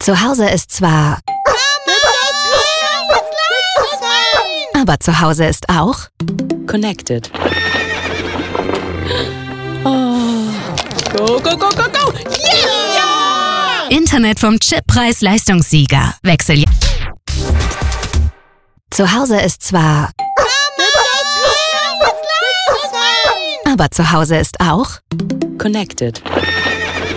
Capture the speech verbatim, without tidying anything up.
Zu Hause ist zwar... Aber zu Hause ist auch... Connected. Oh. Go, go, go, go, go! Yeah! Internet vom Chip Preis-Leistungssieger. Wechsel jetzt. Zu Hause ist zwar... Aber zu Hause ist auch... Connected.